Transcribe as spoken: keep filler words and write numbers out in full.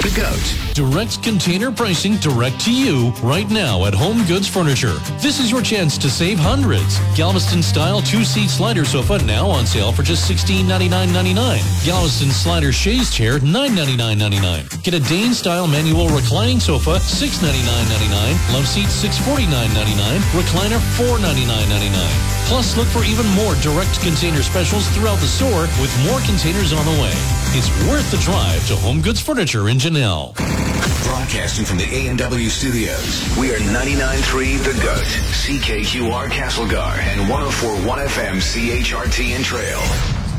The GOAT. Direct container pricing direct to you right now at Home Goods Furniture. This is your chance to save hundreds. Galveston-style two-seat slider sofa now on sale for just sixteen ninety-nine ninety-nine. Galveston slider chaise chair nine ninety-nine ninety-nine. Get a Dane-style manual reclining sofa six ninety-nine ninety-nine. Love seat six forty-nine ninety-nine. Recliner four ninety-nine ninety-nine. Plus, look for even more direct container specials throughout the store with more containers on the way. It's worth the drive to Home Goods Furniture in Janelle. Broadcasting from the A and W studios, we are ninety-nine point three The GOAT, C K Q R Castlegar, and one oh four point one F M C H R T and Trail.